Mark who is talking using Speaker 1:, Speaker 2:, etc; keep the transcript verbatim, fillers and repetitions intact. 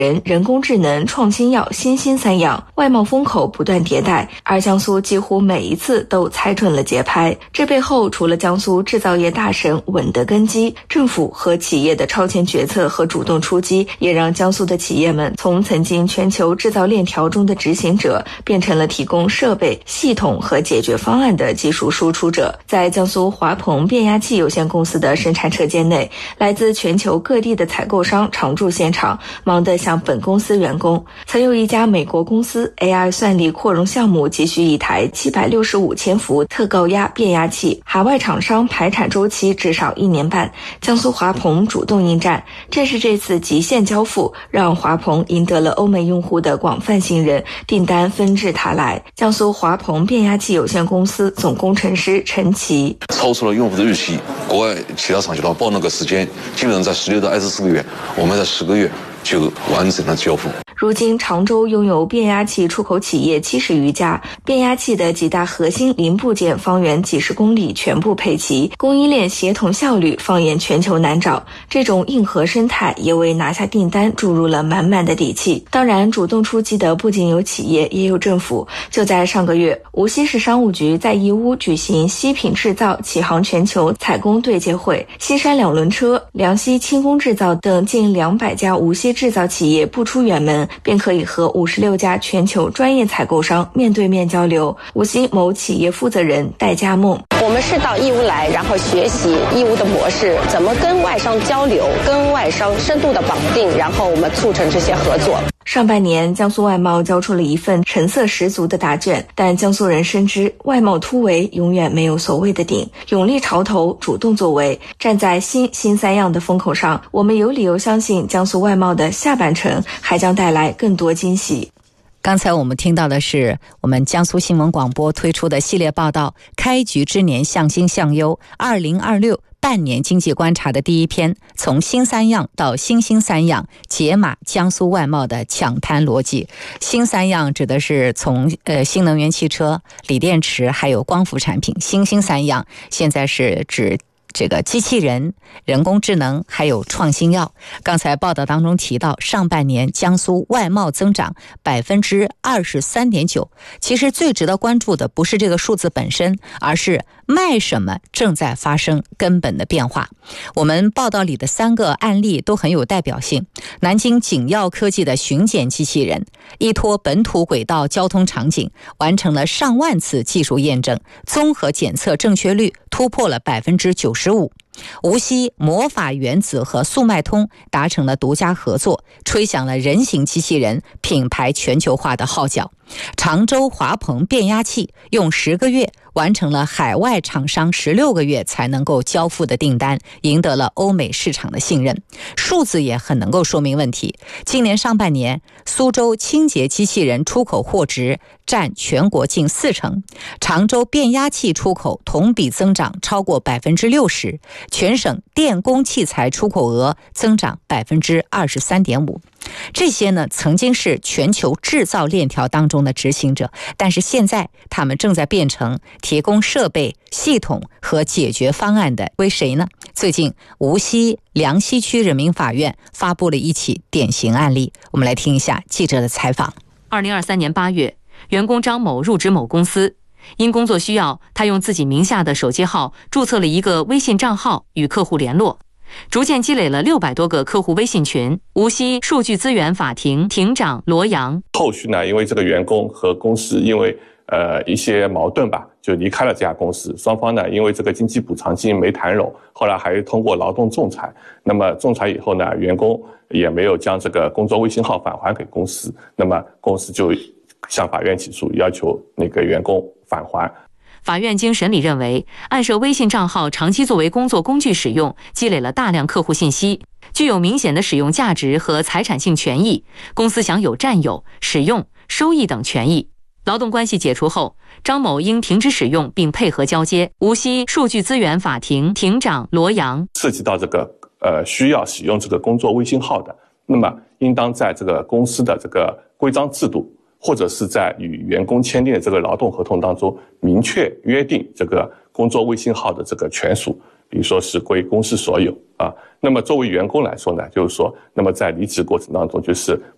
Speaker 1: 人、人工智能、创新药、新兴三样，外贸风口不断迭代，而江苏几乎每一次都踩准了节拍。这背后，除了江苏制造业大神稳得根基，政府和企业的超前决策和主动出击，也让江苏的企业们从曾经全球制造链条中的执行者，变成了提供设备、系统和解决方案的技术输出者。在江苏华鹏变压器有限公司的生产车间内，来自全球各地的采购商常驻现场，忙得向本公司员工。曾有一家美国公司 A I 算力扩容项目急需一台七百六十五千伏特高压变压器，海外厂商排产周期至少一年半，江苏华鹏主动应战。正是这次极限交付，让华鹏赢得了欧美用户的广泛信任，订单纷至沓来。江苏华鹏变压器有限公司总工程师陈奇：
Speaker 2: 超出了用户的预期，国外其他厂家报那个时间，基本上在十六到二十四个月，我们在十个月就完成了交付。
Speaker 1: 如今常州拥有变压器出口企业七十余家，变压器的几大核心零部件方圆几十公里全部配齐，供应链协同效率放眼全球难找。这种硬核生态也为拿下订单注入了满满的底气。当然，主动出击的不仅有企业，也有政府。就在上个月，无锡市商务局在义乌举行西品制造启航全球采工对接会，西山两轮车、梁溪轻工制造等近两百家无锡制造企业不出远门，便可以和五十六家全球专业采购商面对面交流。无锡某企业负责人戴家梦：
Speaker 3: 我们是到义乌来，然后学习义乌的模式，怎么跟外商交流，跟外商深度的绑定，然后我们促成这些合作。
Speaker 1: 上半年，江苏外贸交出了一份成色十足的答卷，但江苏人深知外贸突围永远没有所谓的顶，勇立潮头，主动作为，站在新新三样的风口上，我们有理由相信江苏外贸的下半程还将带来更多惊喜。
Speaker 4: 刚才我们听到的是我们江苏新闻广播推出的系列报道《开局之年向新向优二零二六半年经济观察》的第一篇，从新三样到新兴三样，解码江苏外贸的抢滩逻辑。新三样指的是从呃新能源汽车、锂电池还有光伏产品，新兴三样现在是指这个机器人、人工智能还有创新药。刚才报道当中提到，上半年江苏外贸增长百分之二十三点九。其实最值得关注的不是这个数字本身，而是卖什么正在发生根本的变化。我们报道里的三个案例都很有代表性。南京景耀科技的巡检机器人，依托本土轨道交通场景，完成了上万次技术验证，综合检测正确率突破了百分之九十五。无锡魔法原子和速卖通达成了独家合作，吹响了人形机器人品牌全球化的号角。常州华鹏变压器用十个月完成了海外厂商十六个月才能够交付的订单，赢得了欧美市场的信任。数字也很能够说明问题。今年上半年，苏州清洁机器人出口货值占全国近四成，常州变压器出口同比增长超过百分之六十，全省电工器材出口额增长百分之二十三点五。这些呢，曾经是全球制造链条当中的执行者，但是现在他们正在变成提供设备、系统和解决方案的为谁呢？最近无锡梁溪区人民法院发布了一起典型案例，我们来听一下记者的采访。
Speaker 5: 二零二三年八月，员工张某入职某公司，因工作需要，他用自己名下的手机号注册了一个微信账号与客户联络，逐渐积累了六百多个客户微信群。无锡数据资源法庭庭长罗阳：
Speaker 6: 后续呢，因为这个员工和公司因为呃一些矛盾吧，就离开了这家公司。双方呢，因为这个经济补偿金没谈拢，后来还通过劳动仲裁。那么仲裁以后呢，员工也没有将这个工作微信号返还给公司，那么公司就向法院起诉，要求那个员工返还。
Speaker 5: 法院经审理认为，案涉微信账号长期作为工作工具使用，积累了大量客户信息，具有明显的使用价值和财产性权益，公司享有占有、使用、收益等权益。劳动关系解除后，张某应停止使用并配合交接。无锡数据资源法庭庭长罗阳：
Speaker 6: 涉及到这个呃需要使用这个工作微信号的，那么应当在这个公司的这个规章制度，或者是在与员工签订的这个劳动合同当中明确约定这个工作微信号的这个权属，比如说是归公司所有啊。那么作为员工来说呢，就是说，那么在离职过程当中，就是